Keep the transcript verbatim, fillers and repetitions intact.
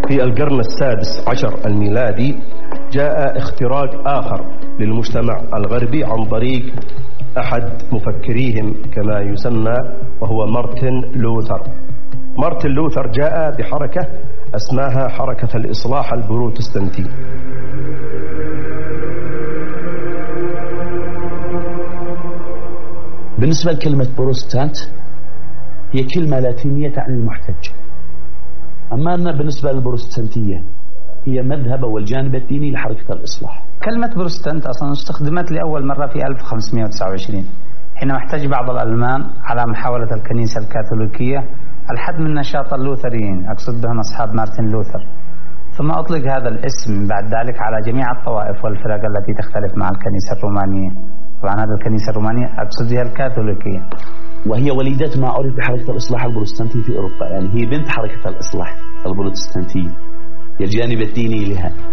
في القرن السادس عشر الميلادي جاء اختراق آخر للمجتمع الغربي عن طريق أحد مفكريهم كما يسمى، وهو مارتن لوثر. مارتن لوثر جاء بحركة اسمها حركة الإصلاح البروتستانتي. بالنسبة لكلمة بروتستانت هي كلمة لاتينية تعني المحتج، أما أن بالنسبة للبروتستانتية هي مذهب والجانب الديني لحركة الإصلاح. كلمة بروتستانت أصلا استخدمت لأول مرة في ألف وخمسمائة وتسعة وعشرين حينما احتج بعض الألمان على محاولة الكنيسة الكاثوليكية الحد من نشاط اللوثريين، أقصد بهم أصحاب مارتن لوثر، ثم أطلق هذا الاسم بعد ذلك على جميع الطوائف والفرق التي تختلف مع الكنيسة الرومانية. طبعا هذه الكنيسة الرومانية أقصد بها الكاثوليكية، وهي وليدة ما عرف بحركة الإصلاح البروتستانتي في أوروبا، يعني هي بنت حركة الإصلاح البروتستانتي، هي الجانب الديني لها.